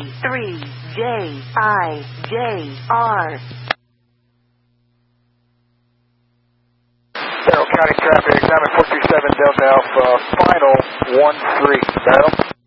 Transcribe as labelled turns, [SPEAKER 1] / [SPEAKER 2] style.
[SPEAKER 1] Charlie3JIJR.
[SPEAKER 2] Barrow County traffic, examine 427 Delta Alpha, final 13. Barrow.